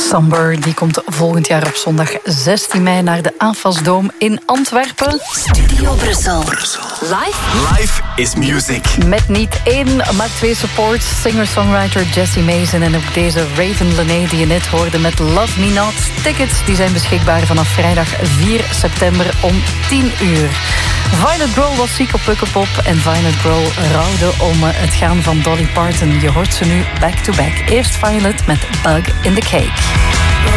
Somber, die komt volgend jaar op zondag 16 mei naar de AFAS Dome in Antwerpen. Studio Brussel. Live is music. Met niet één, maar twee supports. Singer-songwriter Jessie Mason en ook deze Raven Lené die je net hoorde met Love Me Not. Tickets die zijn beschikbaar vanaf vrijdag 4 september om 10 uur. Violet Grohl was ziek op Pukkelpop en Violet Grohl rouwde om het gaan van Dolly Parton. Je hoort ze nu back-to-back. Eerst Violet met Bug in the Cake.